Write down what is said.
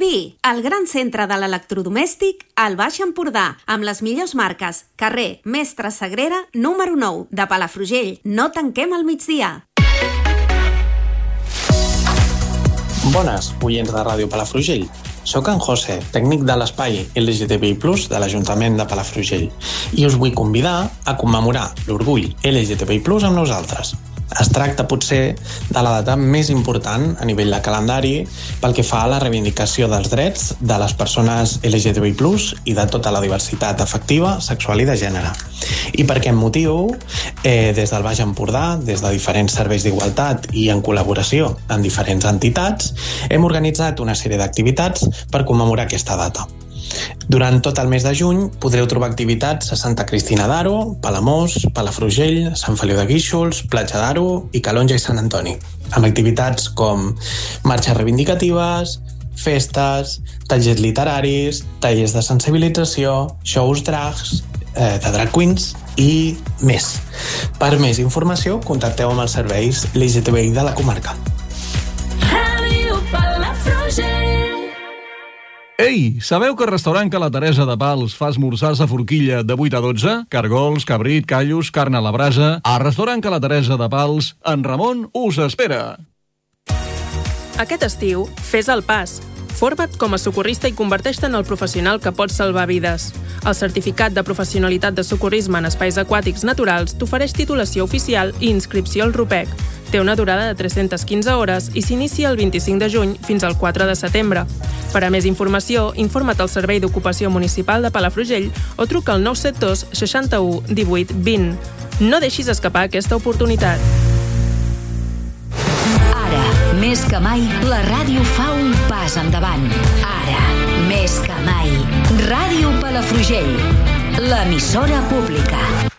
Viví, el gran centre de l'electrodomèstic al Baix Empordà, amb les millors marques. Carrer Mestre Sagrera, número 9, de Palafrugell. No tanquem al migdia. Bones, oients de Ràdio Palafrugell. Soc en José, tècnic de l'espai LGTBI+, de l'Ajuntament de Palafrugell, i us vull convidar a commemorar l'orgull LGTBI+, amb nosaltres. Es tracta, potser, de la data més important a nivell de calendari pel que fa a la reivindicació dels drets de les persones LGTBI+, i de tota la diversitat afectiva, sexual i de gènere. I per aquest motiu, des del Baix Empordà, des de diferents serveis d'igualtat i en col·laboració amb diferents entitats, hem organitzat una sèrie d'activitats per commemorar aquesta data. Durant tot el mes de juny podreu trobar activitats a Santa Cristina d'Aro, Palamós, Palafrugell, Sant Feliu de Guíxols, Platja d'Aro i Calonja i Sant Antoni, amb activitats com marxes reivindicatives, festes, tallers literaris, tallers de sensibilització, shows drags, de drag queens i més. Per més informació, contacteu amb els serveis LGTBI de la comarca. Ràdio Palafrugell. Ei, sabeu que el restaurant Ca la Teresa de Pals fa esmorzars a forquilla de 8 a 12? Cargols, cabrit, callos, carn a la brasa... Al restaurant Ca la Teresa de Pals, en Ramon us espera. Aquest estiu, fes el pas. Forma't com a socorrista i converteix-te en el professional que pot salvar vides. El certificat de professionalitat de socorrisme en espais aquàtics naturals t'ofereix titulació oficial i inscripció al RUPEC. Té una durada de 315 hores i s'inicia el 25 de juny fins al 4 de setembre. Per a més informació, informa't al Servei d'Ocupació Municipal de Palafrugell o truca al 972 61 18 20. No deixis escapar aquesta oportunitat. Ara, més que mai, la ràdio fa un pas endavant. Ara, més que mai, Ràdio Palafrugell, l'emissora pública.